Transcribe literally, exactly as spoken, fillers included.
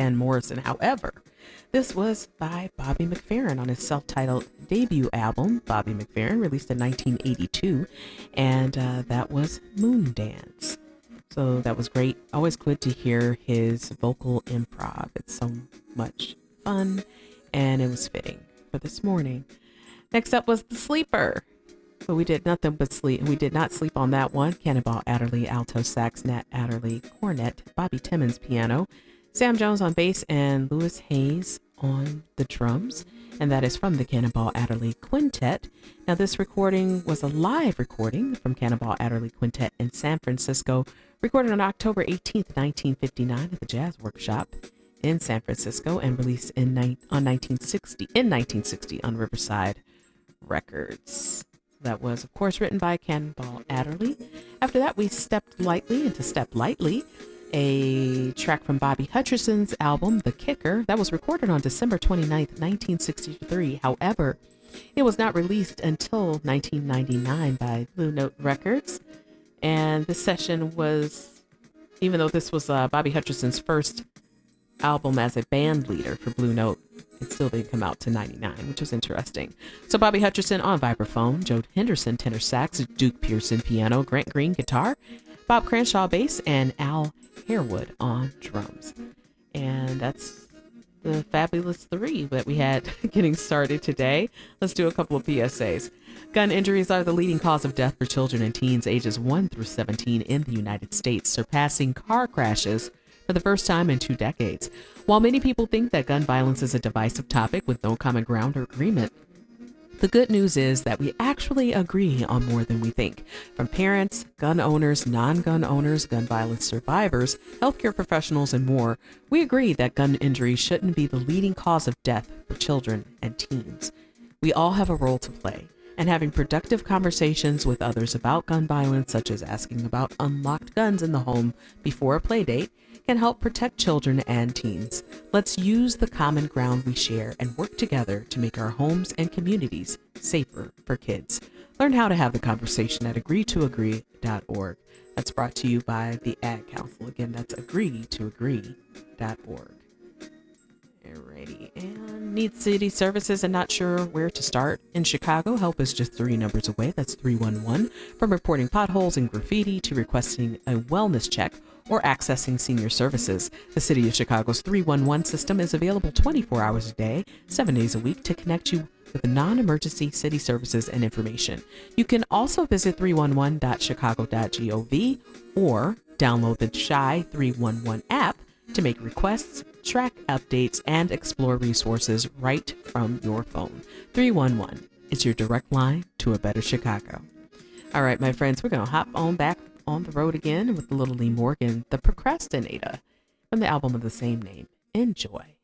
Van Morrison. However, this was by Bobby McFerrin on his self-titled debut album, Bobby McFerrin, released in nineteen eighty-two, and uh, that was Moondance. So that was great. Always good to hear his vocal improv. It's so much fun, and it was fitting for this morning. Next up was The Sleeper. So we did nothing but sleep. We did not sleep on that one. Cannonball Adderley, alto sax, Nat Adderley, cornet, Bobby Timmons, piano, Sam Jones on bass, and Louis Hayes on the drums. And that is from the Cannonball Adderley Quintet. Now, this recording was a live recording from Cannonball Adderley Quintet in San Francisco, recorded on October eighteenth, nineteen fifty-nine at the Jazz Workshop in San Francisco, and released in ni- on nineteen sixty in nineteen sixty on Riverside Records. That was, of course, written by Cannonball Adderley. After that, we stepped lightly into Step Lightly, a track from Bobby Hutcherson's album, The Kicker, that was recorded on December twenty-ninth, nineteen sixty-three. However, it was not released until nineteen ninety-nine by Blue Note Records. And this session was, even though this was uh, Bobby Hutcherson's first album as a band leader for Blue Note, it still didn't come out to ninety-nine, which was interesting. So Bobby Hutcherson on vibraphone, Joe Henderson tenor sax, Duke Pearson piano, Grant Green guitar, Bob Cranshaw bass, and Al Harewood on drums. And that's the fabulous three that we had getting started today. Let's do a couple of P S As. Gun injuries are the leading cause of death for children and teens ages one through seventeen in the United States, surpassing car crashes for the first time in two decades. While many people think that gun violence is a divisive topic with no common ground or agreement, the good news is that we actually agree on more than we think. From parents, gun owners, non-gun owners, gun violence survivors, healthcare professionals, and more, we agree that gun injury shouldn't be the leading cause of death for children and teens. We all have a role to play, and having productive conversations with others about gun violence, such as asking about unlocked guns in the home before a play date, can help protect children and teens. Let's use the common ground we share and work together to make our homes and communities safer for kids. Learn how to have the conversation at agree to agree dot org. That's brought to you by the Ad Council. Again, that's agree to agree dot org. Alrighty, and need city services and not sure where to start? In Chicago, help is just three numbers away. That's three one one. From reporting potholes and graffiti to requesting a wellness check or accessing senior services, the City of Chicago's three one one system is available twenty-four hours a day, seven days a week to connect you with non-emergency city services and information. You can also visit three one one dot chicago dot gov or download the C H I three one one app to make requests, track updates, and explore resources right from your phone. three one one, it's your direct line to a better Chicago. All right, my friends, we're going to hop on back on the road again with Little Lee Morgan, The Procrastinator, from the album of the same name. Enjoy.